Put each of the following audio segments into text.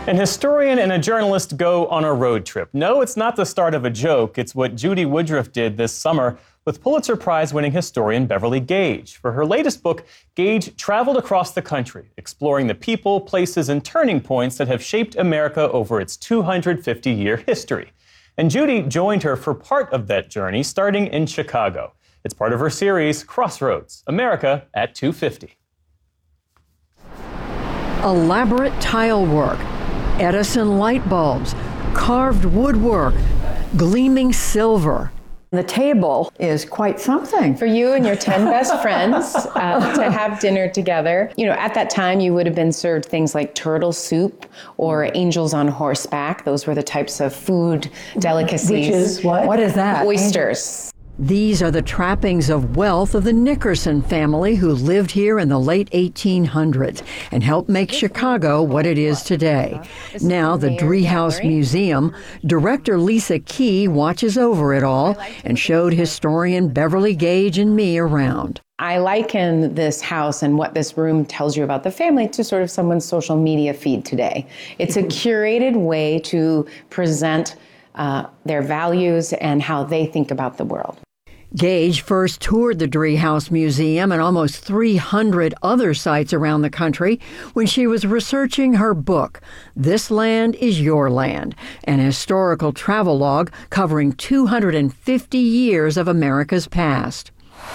An historian and a journalist go on a road trip. No, it's not the start of a joke. It's what Judy Woodruff did this summer with Pulitzer Prize-winning historian Beverly Gage. For her latest book, Gage traveled across the country, exploring the people, places, and turning points that have shaped America over its 250-year history. And Judy joined her for part of that journey, starting in Chicago. It's part of her series, Crossroads, America at 250. Elaborate tile work, Edison light bulbs, carved woodwork, gleaming silver. The table is quite something. For you and your 10 best friends to have dinner together. You know, at that time, you would have been served things like turtle soup or angels on horseback. Those were the types of food delicacies. Which is what? What is that? Oysters. These are the trappings of wealth of the Nickerson family who lived here in the late 1800s and helped make Chicago what it is today. Now the Driehaus Museum, director Lisa Key watches over it all and showed historian Beverly Gage and me around. I liken this house and what this room tells you about the family to sort of someone's social media feed today. It's a curated way to present their values and how they think about the world. Gage first toured the Driehaus Museum and almost 300 other sites around the country when she was researching her book, This Land is Your Land, an historical travelogue covering 250 years of America's past.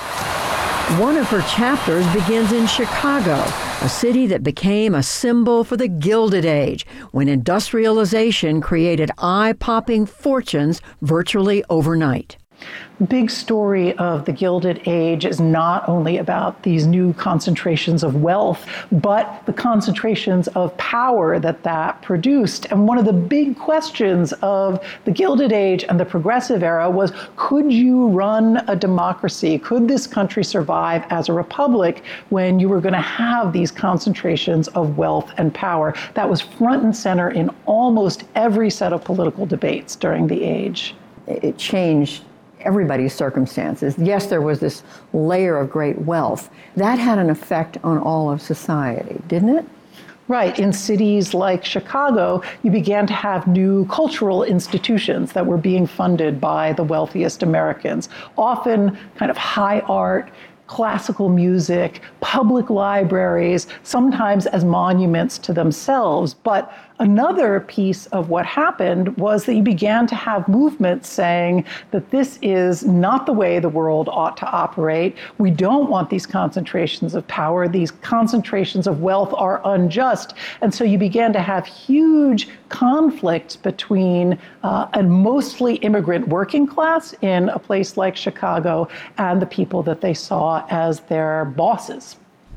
One of her chapters begins in Chicago, a city that became a symbol for the Gilded Age, when industrialization created eye-popping fortunes virtually overnight. The big story of the Gilded Age is not only about these new concentrations of wealth, but the concentrations of power that produced. And one of the big questions of the Gilded Age and the Progressive Era was, could you run a democracy? Could this country survive as a republic when you were going to have these concentrations of wealth and power? That was front and center in almost every set of political debates during the age. It changed everybody's circumstances. Yes, there was this layer of great wealth. That had an effect on all of society, didn't it? Right. In cities like Chicago, you began to have new cultural institutions that were being funded by the wealthiest Americans, often kind of high art, classical music, public libraries, sometimes as monuments to themselves. But another piece of what happened was that you began to have movements saying that this is not the way the world ought to operate. We don't want these concentrations of power. These concentrations of wealth are unjust. And so you began to have huge conflicts between a mostly immigrant working class in a place like Chicago and the people that they saw as their bosses.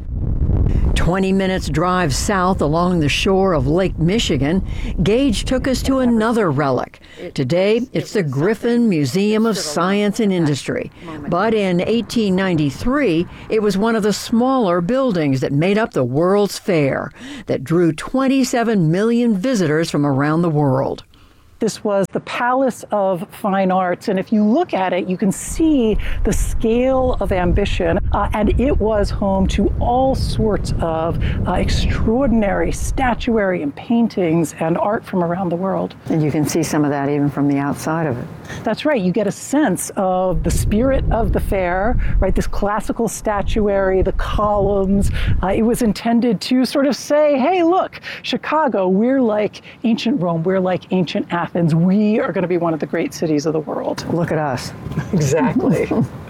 20 minutes drive south along the shore of Lake Michigan, Gage took us to another relic. Today, it's the Griffin Museum of Science and Industry. But in 1893, it was one of the smaller buildings that made up the World's Fair that drew 27 million visitors from around the world. This was the Palace of Fine Arts, and if you look at it, you can see the scale of ambition, and it was home to all sorts of extraordinary statuary and paintings and art from around the world. And you can see some of that even from the outside of it. That's right. You get a sense of the spirit of the fair, right? This classical statuary, the columns. It was intended to sort of say, hey, look, Chicago, we're like ancient Rome, we're like ancient Athens. We are going to be one of the great cities of the world. Look at us. Exactly.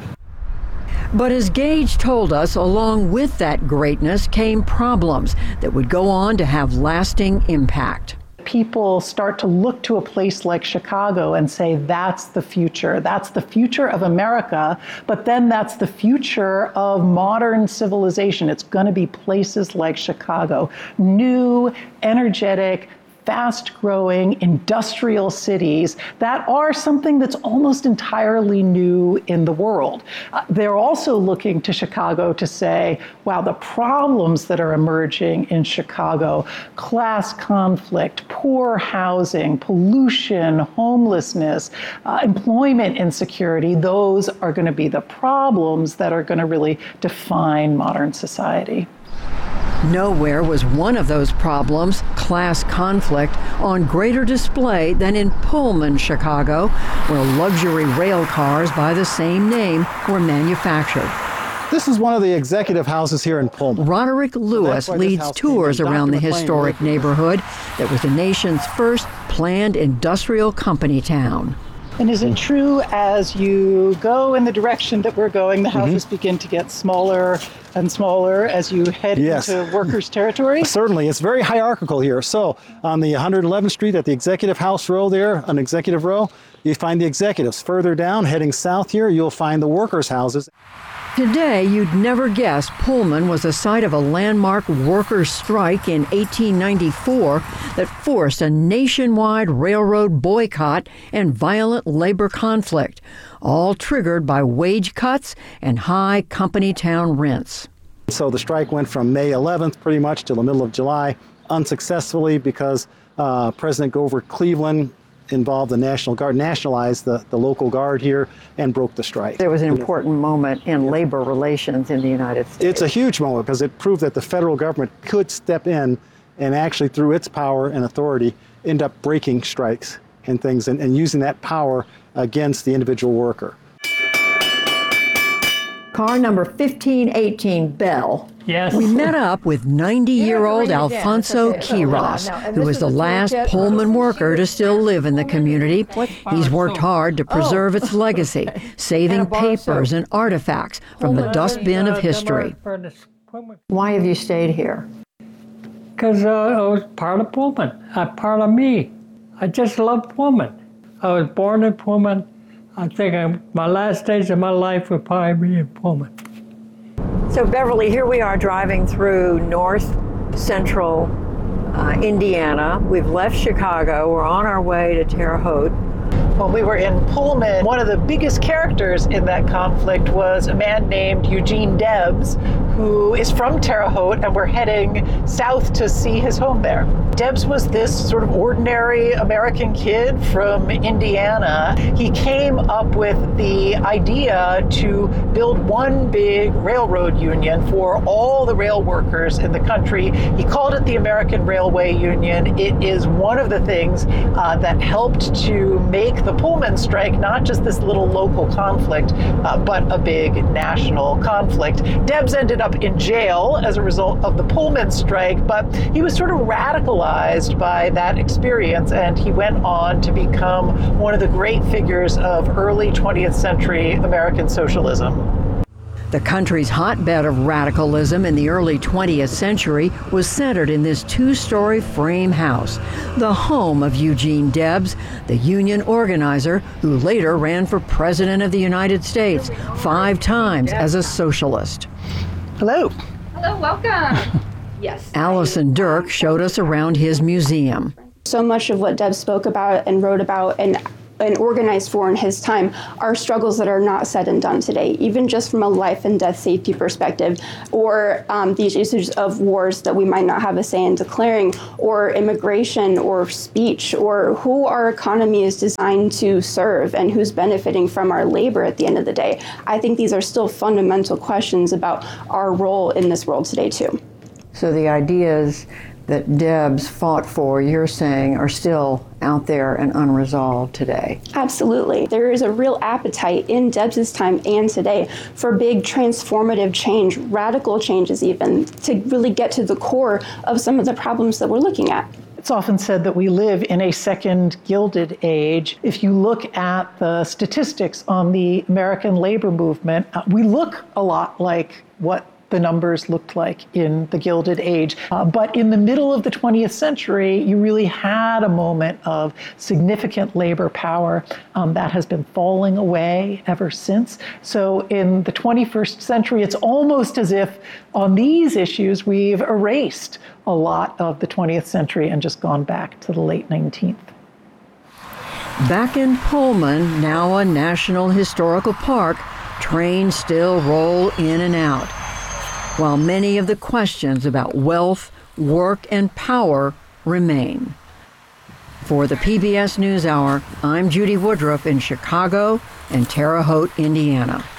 But as Gage told us, along with that greatness came problems that would go on to have lasting impact. People start to look to a place like Chicago and say, that's the future. That's the future of America, but then that's the future of modern civilization. It's going to be places like Chicago, new, energetic, fast-growing industrial cities that are something that's almost entirely new in the world. They're also looking to Chicago to say, wow, the problems that are emerging in Chicago, class conflict, poor housing, pollution, homelessness, employment insecurity, those are going to be the problems that are going to really define modern society. Nowhere was one of those problems, class conflict, on greater display than in Pullman, Chicago, where luxury rail cars by the same name were manufactured. This is one of the executive houses here in Pullman. Roderick Lewis leads tours around the historic neighborhood that was the nation's first planned industrial company town. And is it true as you go in the direction that we're going, the houses begin to get smaller and smaller as you head into workers' territory? Certainly. It's very hierarchical here. So on the 111th Street at the Executive House row there, an executive row, you find the executives. Further down, heading south here, you'll find the workers' houses. Today, you'd never guess Pullman was the site of a landmark workers' strike in 1894 that forced a nationwide railroad boycott and violent labor conflict, all triggered by wage cuts and high company town rents. So the strike went from May 11th pretty much to the middle of July, unsuccessfully because President Grover Cleveland involved the National Guard, nationalized the local guard here, and broke the strike. There was an important moment in labor relations in the United States. It's a huge moment because it proved that the federal government could step in and actually, through its power and authority, end up breaking strikes and things and using that power against the individual worker. Car number 1518, Bell. Yes. We met up with 90-year-old Alfonso Quiros, who was the last Pullman worker to still live in the community. He's worked hard to preserve its legacy, saving papers and artifacts from the dustbin of history. Why have you stayed here? Because I was part of Pullman, part of me. I just love Pullman. I was born in Pullman. I think my last days of my life would probably be in Pullman. So Beverly, here we are driving through north central Indiana. We've left Chicago. We're on our way to Terre Haute. When we were in Pullman, one of the biggest characters in that conflict was a man named Eugene Debs, who is from Terre Haute, and we're heading south to see his home there. Debs was this sort of ordinary American kid from Indiana. He came up with the idea to build one big railroad union for all the rail workers in the country. He called it the American Railway Union. It is one of the things that helped to make the Pullman strike not just this little local conflict, but a big national conflict. Debs ended up in jail as a result of the Pullman strike, but he was sort of radicalized by that experience, and he went on to become one of the great figures of early 20th century American socialism. The country's hotbed of radicalism in the early 20th century was centered in this two-story frame house, the home of Eugene Debs, the union organizer who later ran for President of the United States 5 times as a socialist. Hello. Hello, welcome. Yes. Allison Dirk showed us around his museum. So much of what Debs spoke about and wrote about and organized for in his time are struggles that are not said and done today, even just from a life and death safety perspective, or these issues of wars that we might not have a say in declaring, or immigration, or speech, or who our economy is designed to serve and who's benefiting from our labor at the end of the day. I think these are still fundamental questions about our role in this world today too. So the ideas that Debs fought for, you're saying, are still out there and unresolved today. Absolutely. There is a real appetite in Debs's time and today for big transformative change, radical changes even, to really get to the core of some of the problems that we're looking at. It's often said that we live in a second Gilded Age. If you look at the statistics on the American labor movement, we look a lot like what the numbers looked like in the Gilded Age. But in the middle of the 20th century, you really had a moment of significant labor power that has been falling away ever since. So in the 21st century, it's almost as if on these issues, we've erased a lot of the 20th century and just gone back to the late 19th. Back in Pullman, now a National Historical Park, trains still roll in and out, while many of the questions about wealth, work, and power remain. For the PBS NewsHour, I'm Judy Woodruff in Chicago and Terre Haute, Indiana.